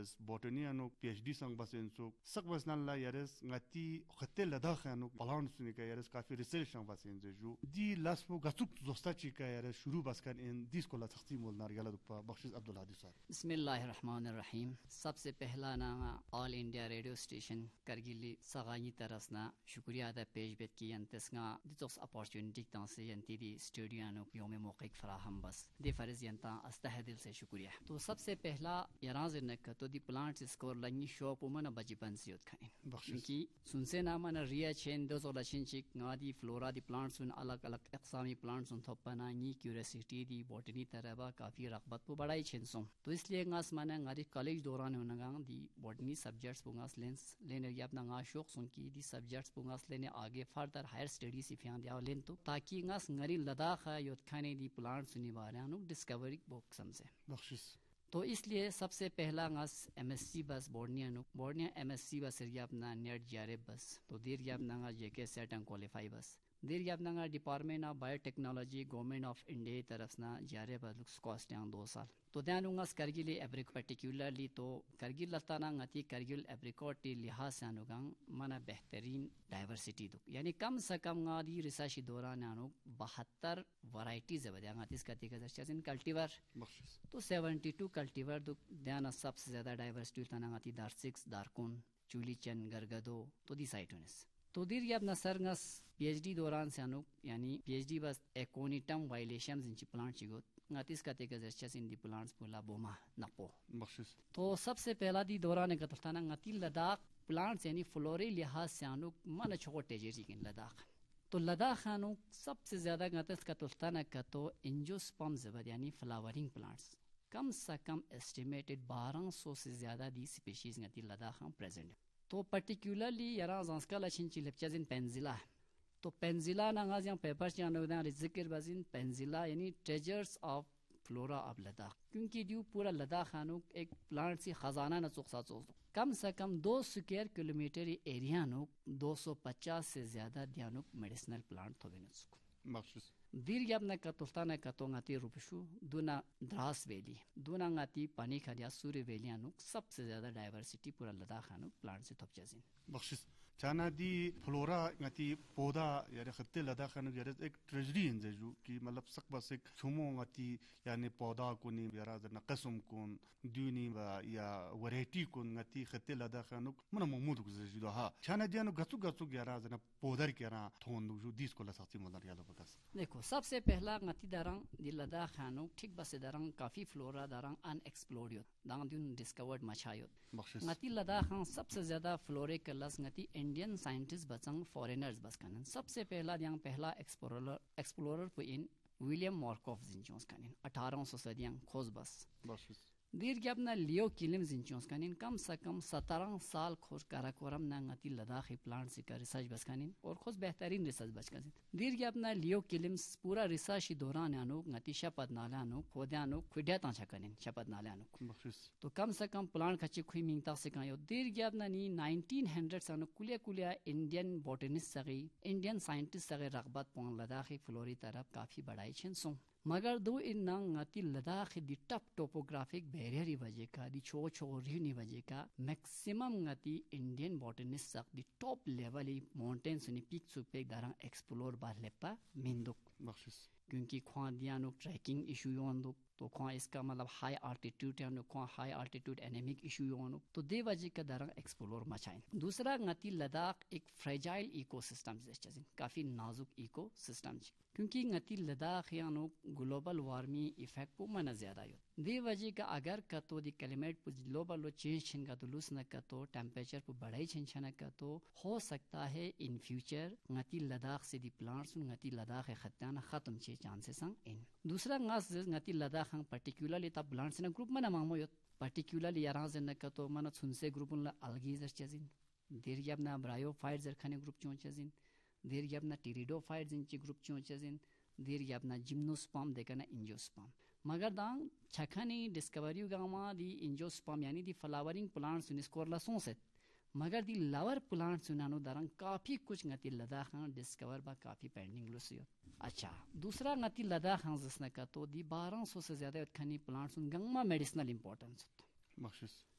yares botany anu PhD sang basen so sak basnan la yares ngati khatel ladakh anu balan sunika yares kafi research sang basen ju di laspo gatuk zostachi ka yares shuru baskan in diskola taqsim ol nar yala dupa bakhshis Abdul Hadi sir बिस्मिल्लाहिर्रहमानिर्रहीम। सबसे पहला ना all India radio station करगिली सगानी तरसना शुक्रिया अदा पेश बेत की यंतस्गा दितोस opportunity तांसे यंती दी studio no योम मौके फराहम बस दे फर्ज यंता अस्तह दिल से शुक्रिया। तो सबसे पहला यराज नक तो the plants score lungi shop मन बजिपन से खाइन बख्शी सुनसे ना मन रिया चेन दो लशिन चिक गादी फ्लोरा दी प्लांट्स उन अलग अलग अक़सामी प्लांट्स उन थोपना नी क्यूरियोसिटी दी बॉटनी तरबा काफी रगबत को बढ़ाई छेंसो। तो इसलिए गास माने गारी कॉलेज दौरान होनगा दी बॉटनी सब्जेक्ट्स पुंगास लेंस लेने या अपना गा शौक सुन की दी सब्जेक्ट्स पुंगास लेने आगे फर्दर हायर स्टडी से फियां दिया लेन तो ताकि गास ngari लद्दाख योद खाने दी प्लांट सुनी बारे डिस्कवरी बुक समझे बख्शिश। तो इसलिए सबसे पहला गास MSc बस बोर्निया MSc बस रिया अपना नेट जारे बस तो देर या अपना जेके सेट एंड क्वालिफाई बस देर या अपना department of biotechnology government of India तरफ ना जारे बस लुक्स कॉस्ट 2 साल। तो ध्यानुंगा करगिल एब्रिक पर्टिकुलरली तो करगिल लताना गति करगिल एब्रिकॉट लिहाज से अनुगांग मना बेहतरीन डाइवर्सिटी दो यानी कम से कम गादी रिसर्च दौरान अनु 72 वैरायटीज है गातिस कति का जर्चन कल्टीवर तो 72 कल्टीवर दो ध्यान सबसे ज्यादा डाइवर्सिटी तना गाति दार्सिक्स दारकुन चुलीचन गरगदो तो दी साइटोनिस। तो दीर याब नसरंगस PhD दौरान से अनु यानी PhD बस aconitum violations in plant Chigo गातिस कते का जर्चस इन दी प्लांट्स पुला बोमा नपो बख्शिश। तो सबसे पहला दी दौरान गतलताना गाति लद्दाख प्लांट्स यानी फ्लोरी लिहाज से अनु मन छोटे जेजिकिन लद्दाख तो लद्दाख अनु सबसे ज्यादा गातिस कतलताना का तो एंजियोस्पर्म्स यानी फ्लावरिंग प्लांट्स कम से कम एस्टिमेटेड 1200 से ज्यादा दी स्पीशीज गाति लद्दाख में प्रेजेंट। तो पर्टिकुलरली यारा जांसका लचिन चिलपचाजिन पेंजिला तो पेंजिला नागाजियां पेपर चानोदा जिक्र बाजिन पेंजिला यानी treasures of flora of Ladakh क्योंकि जो पूरा लद्दाख खानो एक प्लांट से खजाना न चुकसा कम से कम 2 स्क्वायर किलोमीटर एरिया नो 250 से ज्यादा ध्यानो मेडिसिनल प्लांट तो बेनस दीर याबना कतुस्ताना कतोंगाती रुपशु दुना द्रास वैली दुना गाती पानी खरिया सूर्य वैली अनु सबसे ज्यादा डाइवर्सिटी पूरा लद्दाख अनु प्लांट से थपचाजिन बख्शिश। चाना दी फ्लोरा गाती पौधा यारे खत्ते लद्दाख अनु यारे एक ट्रेजरी इन जेजू कि मतलब सक बस एक छुमो गाती यानी पौधा कोनी यारा जना कसम कोन दुनी या वैरायटी कोन गाती खत्ते लद्दाख अनु मन ममूद गुजेजू हा चाना दियानो गसु गसु यारा जना पौधर केरा थोन दु दिस को लसाती मोदर यालो बकस। देखो सबसे पहला गति दारंग दी लद्दाख खानो ठीक बस दारंग काफी फ्लोरा दारंग अनएक्सप्लोर्ड यो दांग दुन डिस्कवर्ड मछायो गति लद्दाख खान सबसे ज्यादा फ्लोरे कलस गति इंडियन साइंटिस्ट बचंग फॉरेनर्स बस कानन सबसे पहला दियांग पहला एक्सप्लोरर पु इन विलियम मार्कोफ जिंचोस कानन 1800 सदियांग खोज बस दीर के अपना लियो किलिम जिंचोस कानिन कम से कम 17 साल खोज काराकोरम नांगती लद्दाखी प्लांट से का रिसर्च बस कानिन और खोज बेहतरीन रिसर्च बस कानिन दीर के अपना लियो किलिम पूरा रिसर्च दौरान अनु गति शपथ नालानो खोद्यानो खुड्याता छकनिन शपथ नालानो तो कम से कम प्लांट खची खुई मिंगता से कायो दीर के अपना नी 1900 अनु कुलिया इंडियन बॉटनिस्ट सगी इंडियन साइंटिस्ट सगे रगबत पोंग लद्दाखी फ्लोरी तरफ काफी बढ़ाई छिनसो मगर दो इन नांगती लद्दाख दी टफ टोपोग्राफिक बैरियर वजह का दी छो री वजह का मैक्सिमम गति इंडियन बॉटनिस्ट सक दी टॉप लेवल माउंटेन सुनी पीक सुपेक दारा एक्सप्लोर बार लेपा मिंदुक बख्शिश क्योंकि ख्वा दियानो ट्रैकिंग इशू योंदुक तो ख्वा इसका मतलब हाई आल्टीट्यूड है ख्वा हाई आल्टीट्यूड एनेमिक इशू योंदुक तो दे वजह का दारा एक्सप्लोर मचाइन। दूसरा गति लद्दाख एक फ्रेजाइल इकोसिस्टम जैसे काफी नाजुक इकोसिस्टम क्योंकि गति लद्दाख यानो ग्लोबल वार्मिंग इफेक्ट पु मन ज्यादा यो दे वजह का अगर कतो the climate Pu global change छिन का तो लूस न कतो टेम्परेचर पु बढ़ाई छिन छन का तो हो सकता है इन फ्यूचर गति लद्दाख से दी प्लांट्स गति लद्दाख खत्ताना खत्म छे चांसेस इन। दूसरा गति लद्दाख पर्टिकुलरली तब प्लांट्स न ग्रुप मन मामो यो पर्टिकुलरली यारा जन कतो मन सुनसे ग्रुप न अलगी जर चजिन देर याबना ब्रायोफाइट जर खने ग्रुप चों चजिन देर याबना टिरिडोफाइट जिनची ग्रुप चों चजिन देर याबना जिम्नोस्पर्म देखना एंजियोस्पर्म मगर दांग छखनी डिस्कवरी गामा दी एंजियोस्पर्म यानी दी फ्लावरिंग प्लांट्स निस्कोरला सोसेत मगर दी लवर प्लांट सुनानो दारंग काफी कुछ गति लद्दाख डिस्कवर बा काफी पेंडिंग लुसियो। अच्छा दूसरा गति लद्दाख जिसने का तो दी 1200 से ज्यादा खनी प्लांट्स गंगमा मेडिसिनल इंपॉर्टेंस मखसूस